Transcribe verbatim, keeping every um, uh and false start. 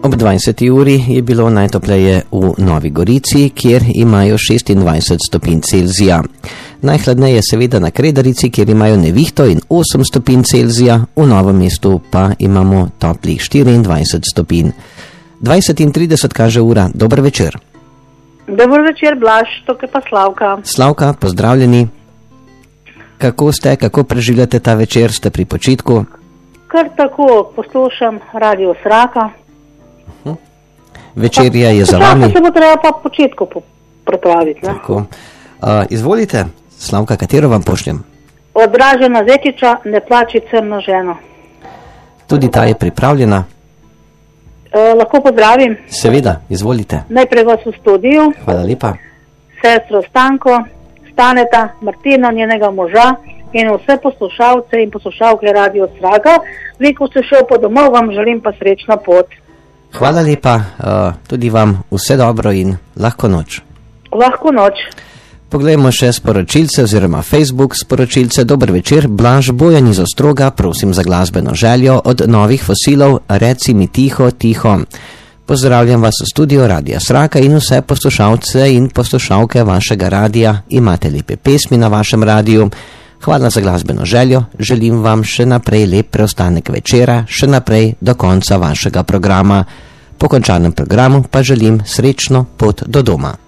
Ob dvajseti uri je bilo najtopleje v Novi Gorici, kjer imajo šestindvajset stopinj Celzija. Najhladneje seveda na Kredarici, kjer imajo nevihto in osem stopinj Celzija, v Novem mestu pa imamo toplih štiriindvajset stopinj. dvajset in trideset kaže ura. Dober večer. Dober večer, Blaž, tukaj pa Slavka. Slavka, pozdravljeni. Kako ste, kako preživljate ta večer, ste pri počitku? Kar tako poslušam Radio Sraka. Uh-huh. Večerja je za vami. Se bo treba pa počitku pripraviti. Tako. Uh, izvolite, Slavka, katero vam pošljem? Od Dražena Zekiča, Ne plači crno ženo. Tudi ta je pripravljena. E, lahko pozdravim? Seveda, izvolite. Najprej vas v studiju. Hvala lepa. Sestro Stanko, Staneta, Martina, njenega moža in vse poslušalce in poslušalke Radio Sraka. Vi, ko ste šel po domov, vam želim pa srečno pot. Hvala lepa, uh, tudi vam vse dobro in lahko noč. Lahko noč. Poglejmo še sporočilce oziroma Facebook sporočilce. Dober večer, Blaž, Bojan iz Ostroga, prosim za glasbeno željo od Novih fosilov, Reci mi tiho, tiho. Pozdravljam vas v studio Radia Sraka in vse poslušalce in poslušalke vašega radija. Imate lepe pesmi na vašem radiju. Hvala za glasbeno željo, želim vam še naprej lep preostanek večera, še naprej do konca vašega programa. Po končanem programu pa želim srečno pot do doma.